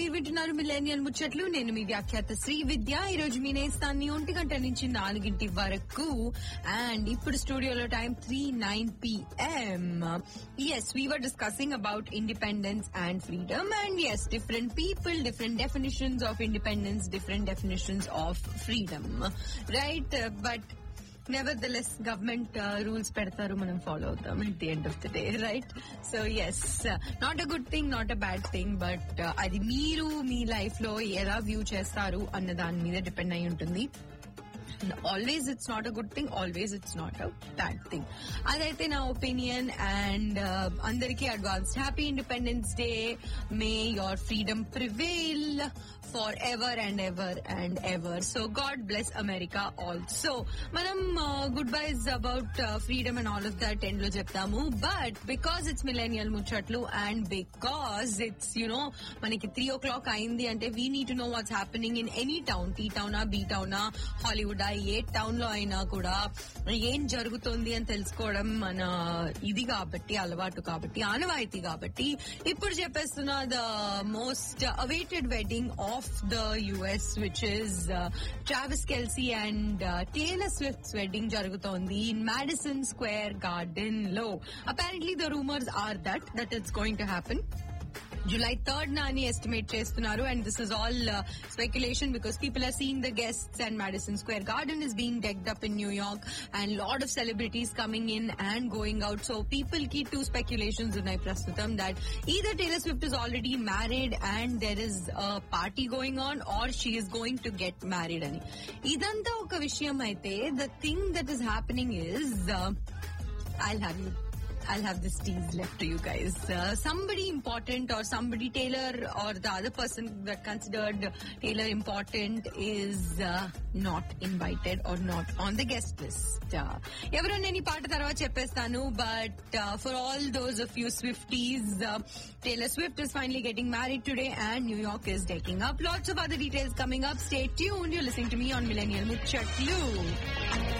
మీరు వింటున్నారు మిలేనియల్ ముచ్చట్లు. నేను మీ వ్యాఖ్యాత శ్రీ విద్య. ఈ రోజు మీ నేస్తాన్ని 1 గంట నుంచి 4 వరకు. అండ్ ఇప్పుడు స్టూడియోలో time 3:09 PM. Yes, we were discussing about independence and freedom, and yes, different people, different definitions of independence, different definitions of freedom, right? But nevertheless, government rules పెడతారు, మనం ఫాలో అవుతాం at the end of the day, right? So yes, not a good thing, not a bad thing, but అది మీరు మీ life లో ఎలా view చేస్తారు అన్న దాని మీద డిపెండ్ అయి ఉంటుంది. Always it's not a good thing, always it's not a bad thing. అదైతే నా ఒపీనియన్. అండ్ అందరికీ advance happy independence day. May your freedom prevail for ever and ever and ever. So God bless America also. మనం good buys about freedom and all of that end లో చెప్తాము. But because it's millennial ముచ్చట్లు and because it's మనకి 3 o'clock అయింది అంటే we need to know what's happening in any town. Tea టౌనా, be టౌనా, Hollywood, A town లో అయినా కూడా ఏం జరుగుతుంది అని తెలుసుకోవడం మన ఇది కాబట్టి, అలవాటు కాబట్టి, ఆనవాయితీ కాబట్టి ఇప్పుడు చెప్పేస్తున్న the most awaited wedding of the US, which is Travis Kelce and Taylor స్విఫ్ట్స్ wedding జరుగుతోంది ఇన్ మాడిసన్ స్క్వేర్ గార్డెన్ లో. Apparently the rumours are that it's going to happen July 3rd అని ఎస్టిమేట్ చేస్తున్నారు. And this is all speculation because people are seeing the guests and Madison square garden is being decked up in New York and lot of celebrities coming in and going out. So people కి 2 speculations ఉన్నాయి ప్రస్తుతం, that either Taylor Swift is already married and there is party going on, or she is going to get married అని. ఇదంతా ఒక విషయం అయితే the thing that is happening is I'll have this tease left to you guys. Somebody important or somebody Taylor or the other person that considered Taylor important is not invited or not on the guest list. Everyone any part tarvata cheppestanu, but for all those of you Swifties, Taylor Swift is finally getting married today and New York is taking up. Lots of other details coming up. Stay tuned. You're listening to me on Millennial Muchatlu.